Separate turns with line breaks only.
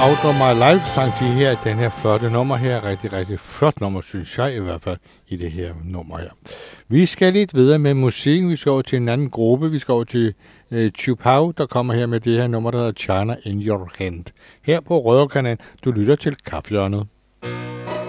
Out of My Life sang de her, den her flotte nummer her. Rigtig, rigtig flot nummer, synes jeg i hvert fald, i det her nummer her. Vi skal lidt videre med musikken. Vi skal over til en anden gruppe. Vi skal over til Tupau, der kommer her med det her nummer, der hedder China in Your Hand. Her på Røverkanalen. Du lytter til Kaffehjørnet.